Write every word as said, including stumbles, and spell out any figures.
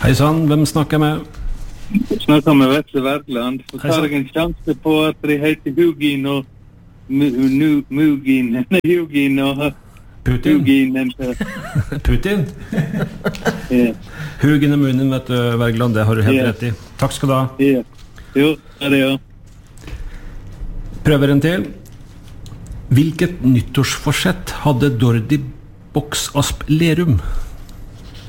Hei sann, hvem snakker med? Snakker med Vetle Wergeland. Så tar jeg en sjanse på at jeg heter Hugin og Mugin. Nei, Hugin og Putin? Hugin. Putin? Ja. Hugin og munnen, vet du, Wergeland, det har du helt Ja. rett i. Takk skal du ha. Ja. Jo, det er det, ja. Prøver en til. Hvilket nyttårsforsett hadde Dordi Boksasp Lerum?